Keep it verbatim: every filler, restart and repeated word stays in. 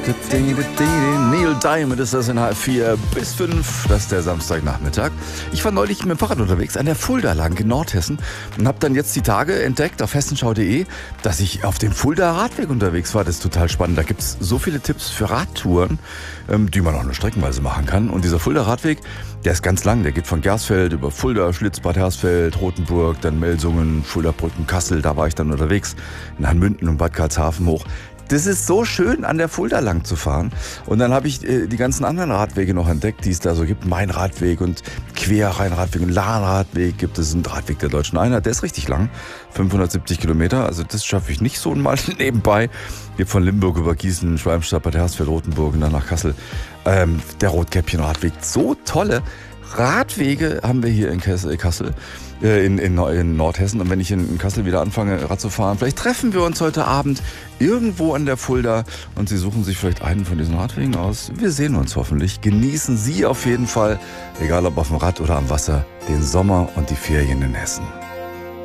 Neil Diamond ist das in H vier bis fünf, das ist der Samstagnachmittag. Ich war neulich mit dem Fahrrad unterwegs an der Fulda lang in Nordhessen und habe dann jetzt die Tage entdeckt auf hessenschau punkt de, dass ich auf dem Fulda Radweg unterwegs war. Das ist total spannend. Da gibt es so viele Tipps für Radtouren, die man auch nur streckenweise machen kann. Und dieser Fulda Radweg, der ist ganz lang. Der geht von Gersfeld über Fulda, Schlitz, Bad Hersfeld, Rothenburg, dann Melsungen, Fulda-Brücken, Kassel. Da war ich dann unterwegs, in Hanmünden und Bad Karlshafen hoch. Das ist so schön, an der Fulda lang zu fahren. Und dann habe ich äh, die ganzen anderen Radwege noch entdeckt, die es da so gibt. Main-Radweg und Quer-Rhein-Radweg und Lahn-Radweg gibt es. Einen Radweg der Deutschen Einheit, der ist richtig lang. fünfhundertsiebzig Kilometer, also das schaffe ich nicht so mal nebenbei. Geht von Limburg über Gießen, Schwalmstadt, Bad Hersfeld, Rothenburg und dann nach Kassel. Ähm, der Rotkäppchen-Radweg, so tolle Radwege haben wir hier in Kassel, äh, in, in, in Nordhessen. Und wenn ich in, in Kassel wieder anfange, Rad zu fahren, vielleicht treffen wir uns heute Abend irgendwo an der Fulda und Sie suchen sich vielleicht einen von diesen Radwegen aus. Wir sehen uns hoffentlich. Genießen Sie auf jeden Fall, egal ob auf dem Rad oder am Wasser, den Sommer und die Ferien in Hessen.